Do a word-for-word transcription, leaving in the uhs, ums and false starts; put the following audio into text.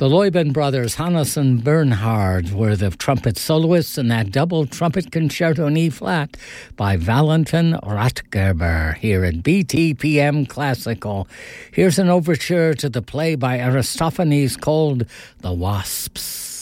The Leuben brothers, Hannes and Bernhard, were the trumpet soloists in that double trumpet concerto in E-flat by Valentin Ratgeber here at B T P M Classical. Here's an overture to the play by Aristophanes called The Wasps.